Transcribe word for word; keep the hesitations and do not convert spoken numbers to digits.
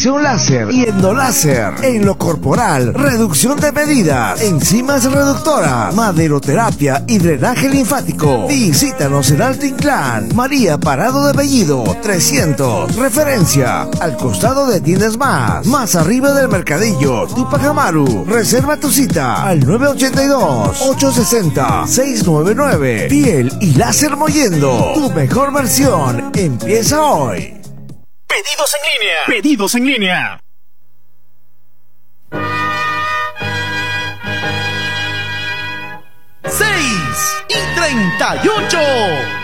depilación láser y endoláser. En lo corporal, reducción de medidas, enzimas reductoras, maderoterapia y drenaje linfático. Visítanos en Alto Inclán, María Parado de Bellido, trescientos. Referencia, al costado de Tiendas Más, más arriba del Mercadillo, Tupac Amaru. Reserva tu cita al nueve ochenta y dos, ochocientos sesenta, seiscientos noventa y nueve. Piel y láser mollendo. Tu mejor versión empieza hoy. Pedidos en línea. Pedidos en línea. seis y treinta y ocho.